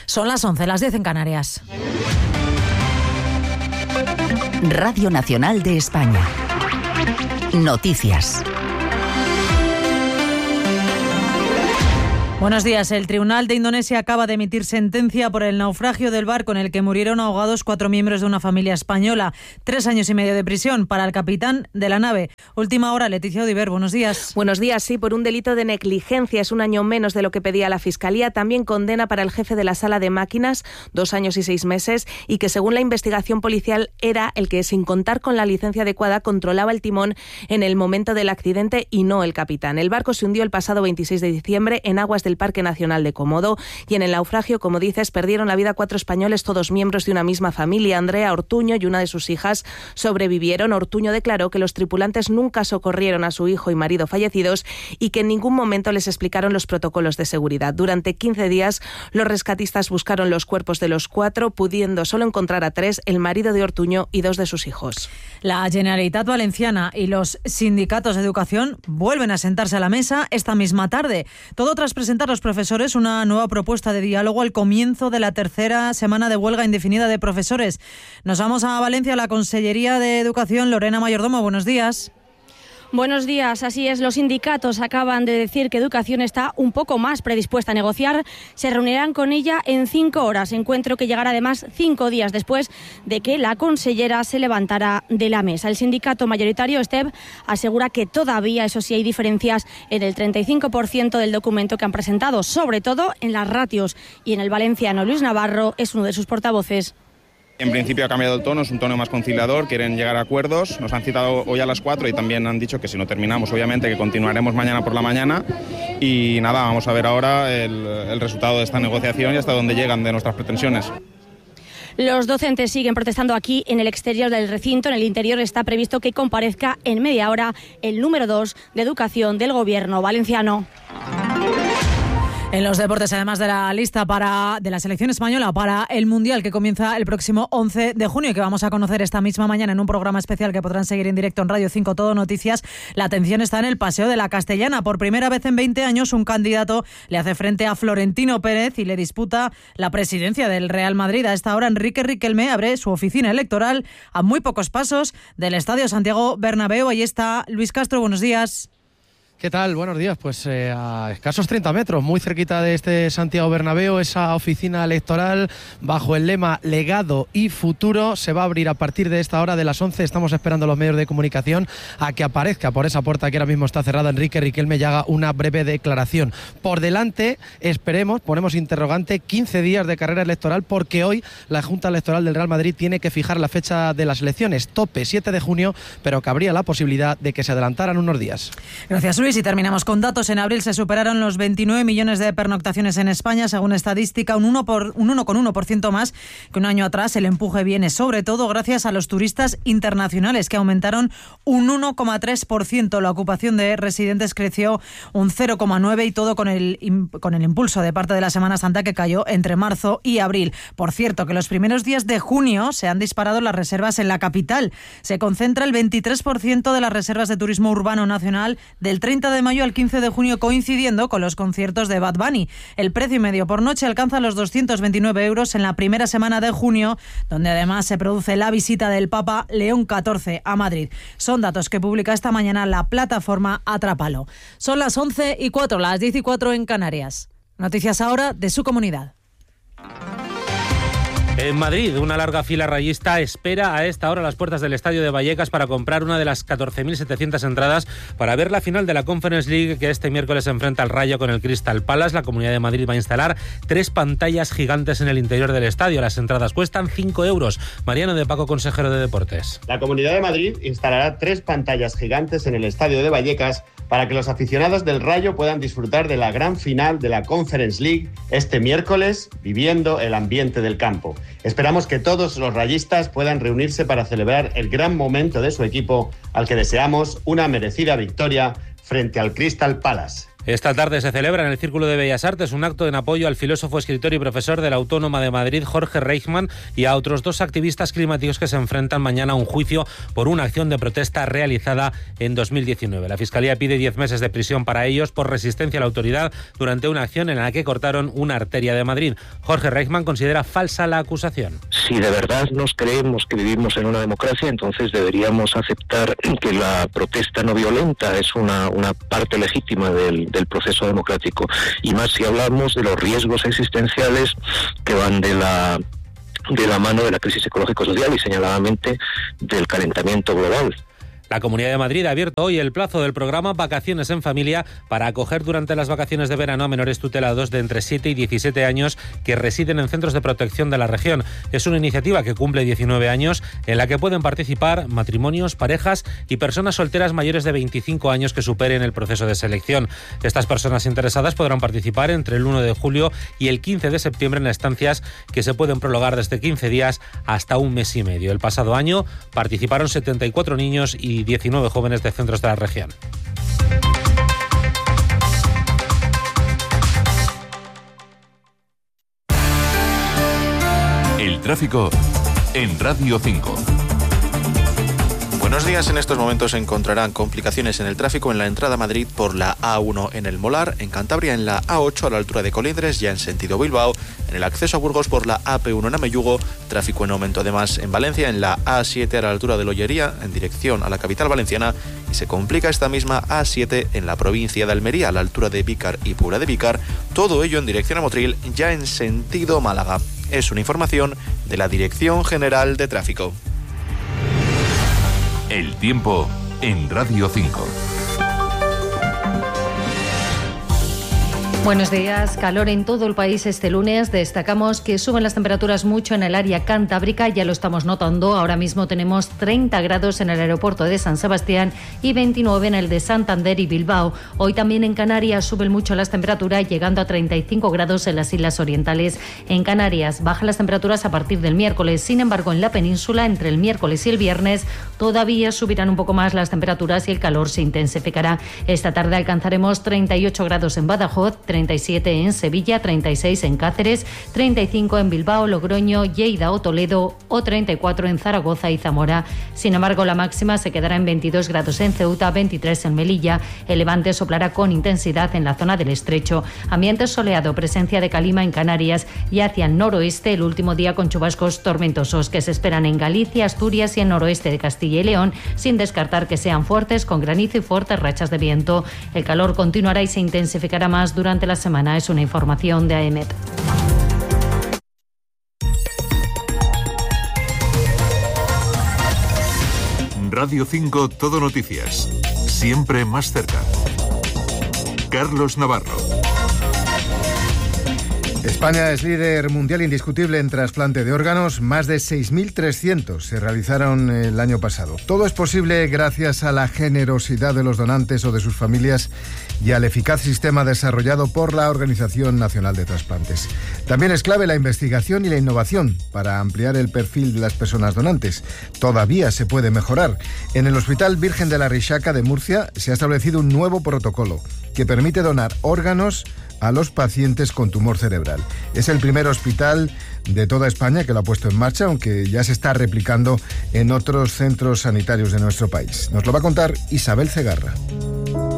Son las 11, las 10 en Canarias. Radio Nacional de España. Noticias. Buenos días. El Tribunal de Indonesia acaba de emitir sentencia por el naufragio del barco en el que murieron ahogados 4 miembros de una familia española. 3 años y medio de prisión para el capitán de la nave. Última hora, Leticia Odiver, buenos días. Buenos días, sí, por un delito de negligencia. Es 1 año menos de lo que pedía la Fiscalía. También condena para el jefe de la sala de máquinas 2 años y 6 meses y que, según la investigación policial, era el que, sin contar con la licencia adecuada, controlaba el timón en el momento del accidente y no el capitán. El barco se hundió el pasado 26 de diciembre en aguas del Parque Nacional de Komodo y en el naufragio, como dices, perdieron la vida 4 españoles, todos miembros de una misma familia. Andrea Ortuño y una de sus hijas sobrevivieron. Ortuño declaró que los tripulantes nunca socorrieron a su hijo y marido fallecidos y que en ningún momento les explicaron los protocolos de seguridad. Durante 15 días, los rescatistas buscaron los cuerpos de los 4, pudiendo solo encontrar a 3, el marido de Ortuño y 2 de sus hijos. La Generalitat Valenciana y los sindicatos de educación vuelven a sentarse a la mesa esta misma tarde. Todo tras presentar a los profesores una nueva propuesta de diálogo al comienzo de la 3ª semana de huelga indefinida de profesores. Nos vamos a Valencia, a la Consellería de Educación. Lorena Mayordomo, buenos días. Buenos días, así es. Los sindicatos acaban de decir que Educación está un poco más predispuesta a negociar. Se reunirán con ella en 5 horas, encuentro que llegará además 5 días después de que la consellera se levantara de la mesa. El sindicato mayoritario, STEB, asegura que todavía, eso sí, hay diferencias en el 35% del documento que han presentado, sobre todo en las ratios. Y en el valenciano, Luis Navarro es uno de sus portavoces. En principio ha cambiado el tono, es un tono más conciliador, quieren llegar a acuerdos. Nos han citado hoy a las 4 y también han dicho que si no terminamos, obviamente, que continuaremos mañana por la mañana. Y nada, vamos a ver ahora el resultado de esta negociación y hasta dónde llegan de nuestras pretensiones. Los docentes siguen protestando aquí en el exterior del recinto. En el interior está previsto que comparezca en media hora el número 2 de Educación del Gobierno valenciano. En los deportes, además de la lista de la selección española para el Mundial que comienza el próximo 11 de junio y que vamos a conocer esta misma mañana en un programa especial que podrán seguir en directo en Radio 5 Todo Noticias, la atención está en el Paseo de la Castellana. Por primera vez en 20 años un candidato le hace frente a Florentino Pérez y le disputa la presidencia del Real Madrid. A esta hora Enrique Riquelme abre su oficina electoral a muy pocos pasos del Estadio Santiago Bernabéu. Ahí está Luis Castro, buenos días. ¿Qué tal? Buenos días. Pues a escasos 30 metros, muy cerquita de este Santiago Bernabéu, esa oficina electoral bajo el lema Legado y Futuro se va a abrir a partir de esta hora de las 11. Estamos esperando a los medios de comunicación a que aparezca por esa puerta que ahora mismo está cerrada Enrique Riquelme y haga una breve declaración. Por delante, esperemos, ponemos interrogante, 15 días de carrera electoral porque hoy la Junta Electoral del Real Madrid tiene que fijar la fecha de las elecciones, tope 7 de junio, pero cabría la posibilidad de que se adelantaran unos días. Gracias, Luis. Y terminamos con datos. En abril se superaron los 29 millones de pernoctaciones en España, según estadística, un 1,1% más que un año atrás. El empuje viene sobre todo gracias a los turistas internacionales, que aumentaron un 1,3%. La ocupación de residentes creció un 0,9% y todo con el impulso de parte de la Semana Santa que cayó entre marzo y abril. Por cierto, que los primeros días de junio se han disparado las reservas en la capital. Se concentra el 23% de las reservas de turismo urbano nacional del 30 de mayo al 15 de junio, coincidiendo con los conciertos de Bad Bunny. El precio medio por noche alcanza los 229 euros en la primera semana de junio, donde además se produce la visita del Papa León XIV a Madrid. Son datos que publica esta mañana la plataforma Atrápalo. Son las 11:04, las 10:04 en Canarias. Noticias ahora de su comunidad. En Madrid, una larga fila rayista espera a esta hora las puertas del Estadio de Vallecas para comprar una de las 14.700 entradas para ver la final de la Conference League que este miércoles se enfrenta al Rayo con el Crystal Palace. La Comunidad de Madrid va a instalar 3 pantallas gigantes en el interior del estadio. Las entradas cuestan 5 euros. Mariano de Paco, consejero de Deportes. La Comunidad de Madrid instalará 3 pantallas gigantes en el Estadio de Vallecas para que los aficionados del Rayo puedan disfrutar de la gran final de la Conference League este miércoles, viviendo el ambiente del campo. Esperamos que todos los rayistas puedan reunirse para celebrar el gran momento de su equipo, al que deseamos una merecida victoria frente al Crystal Palace. Esta tarde se celebra en el Círculo de Bellas Artes un acto en apoyo al filósofo, escritor y profesor de la Autónoma de Madrid, Jorge Reichmann, y a otros 2 activistas climáticos que se enfrentan mañana a un juicio por una acción de protesta realizada en 2019. La Fiscalía pide 10 meses de prisión para ellos por resistencia a la autoridad durante una acción en la que cortaron una arteria de Madrid. Jorge Reichmann considera falsa la acusación. Si de verdad nos creemos que vivimos en una democracia, entonces deberíamos aceptar que la protesta no violenta es una parte legítima del proceso democrático, y más si hablamos de los riesgos existenciales que van de la mano de la crisis ecológico-social y señaladamente del calentamiento global. La Comunidad de Madrid ha abierto hoy el plazo del programa Vacaciones en Familia para acoger durante las vacaciones de verano a menores tutelados de entre 7 y 17 años que residen en centros de protección de la región. Es una iniciativa que cumple 19 años en la que pueden participar matrimonios, parejas y personas solteras mayores de 25 años que superen el proceso de selección. Estas personas interesadas podrán participar entre el 1 de julio y el 15 de septiembre en estancias que se pueden prolongar desde 15 días hasta un mes y medio. El pasado año participaron 74 niños y 19 jóvenes de centros de la región. El tráfico en Radio 5. Buenos días. En estos momentos se encontrarán complicaciones en el tráfico en la entrada a Madrid por la A1 en el Molar, en Cantabria en la A8 a la altura de Colindres, ya en sentido Bilbao, en el acceso a Burgos por la AP1 en Amellugo, tráfico en aumento además en Valencia en la A7 a la altura de Lollería en dirección a la capital valenciana, y se complica esta misma A7 en la provincia de Almería a la altura de Vícar y Puebla de Vícar, todo ello en dirección a Motril, ya en sentido Málaga. Es una información de la Dirección General de Tráfico. El tiempo en Radio 5. Buenos días. Calor en todo el país este lunes. Destacamos que suben las temperaturas mucho en el área cantábrica. Ya lo estamos notando. Ahora mismo tenemos 30 grados en el aeropuerto de San Sebastián y 29 en el de Santander y Bilbao. Hoy también en Canarias suben mucho las temperaturas, llegando a 35 grados en las Islas Orientales. En Canarias bajan las temperaturas a partir del miércoles. Sin embargo, en la península, entre el miércoles y el viernes, todavía subirán un poco más las temperaturas y el calor se intensificará. Esta tarde alcanzaremos 38 grados en Badajoz, 37 en Sevilla, 36 en Cáceres, 35 en Bilbao, Logroño, Lleida o Toledo o 34 en Zaragoza y Zamora. Sin embargo, la máxima se quedará en 22 grados en Ceuta, 23 en Melilla. El levante soplará con intensidad en la zona del Estrecho. Ambiente soleado, presencia de calima en Canarias y hacia el noroeste el último día con chubascos tormentosos que se esperan en Galicia, Asturias y el noroeste de Castilla y León, sin descartar que sean fuertes con granizo y fuertes rachas de viento. El calor continuará y se intensificará más durante la semana. Es una información de AEMET. Radio 5 Todo Noticias. Siempre más cerca. Carlos Navarro. España es líder mundial indiscutible en trasplante de órganos. Más de 6.300 se realizaron el año pasado. Todo es posible gracias a la generosidad de los donantes o de sus familias y al eficaz sistema desarrollado por la Organización Nacional de Trasplantes. También es clave la investigación y la innovación para ampliar el perfil de las personas donantes. Todavía se puede mejorar. En el Hospital Virgen de la Rixaca de Murcia se ha establecido un nuevo protocolo que permite donar órganos a los pacientes con tumor cerebral. Es el primer hospital de toda España que lo ha puesto en marcha, aunque ya se está replicando en otros centros sanitarios de nuestro país. Nos lo va a contar Isabel Cegarra.